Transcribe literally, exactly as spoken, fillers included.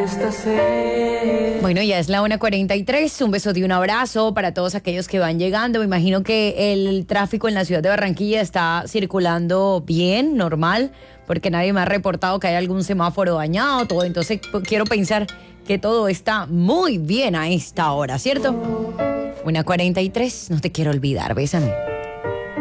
esta sed. Bueno, ya es la una cuarenta y tres. Un beso y un abrazo para todos aquellos que van llegando. Me imagino que el tráfico en la ciudad de Barranquilla está circulando bien, normal, porque nadie me ha reportado que hay algún semáforo dañado, todo. Entonces quiero pensar que todo está muy bien a esta hora, ¿cierto? una cuarenta y tres, no te quiero olvidar, bésame.